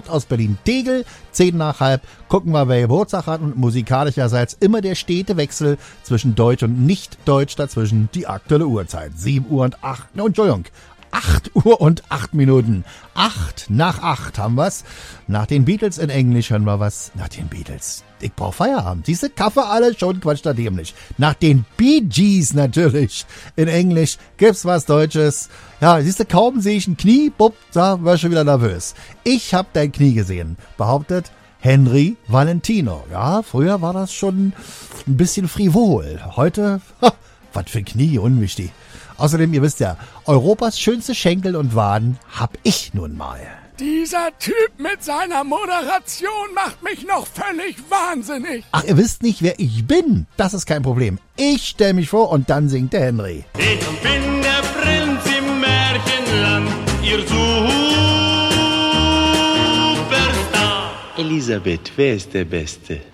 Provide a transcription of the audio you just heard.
Kurt aus Berlin-Tegel, 10 nach halb, gucken wir, wer Geburtstag hat und musikalischerseits immer der stete Wechsel zwischen Deutsch und Nicht-Deutsch dazwischen, die aktuelle Uhrzeit. 7 Uhr und 8, Entschuldigung, 8 Uhr und 8 Minuten. 8 nach 8 haben wir's. Nach den Beatles in Englisch hören wir was. Nach den Beatles. Ich brauch Feierabend. Siehste, Kaffee alle schon, Quatsch da dämlich. Nach den Bee Gees natürlich. In Englisch gibt's was Deutsches. Ja, siehste, kaum sehe ich ein Knie, bupp, da war ich schon wieder nervös. Ich hab dein Knie gesehen, behauptet Henry Valentino. Ja, früher war das schon ein bisschen frivol. Heute, was für ein Knie, unwichtig. Außerdem, ihr wisst ja, Europas schönste Schenkel und Waden hab ich nun mal. Dieser Typ mit seiner Moderation macht mich noch völlig wahnsinnig. Ach, ihr wisst nicht, wer ich bin? Das ist kein Problem. Ich stell mich vor und dann singt der Henry. Ich bin der Prinz im Märchenland, ihr Superstar. Elisabeth, wer ist der Beste?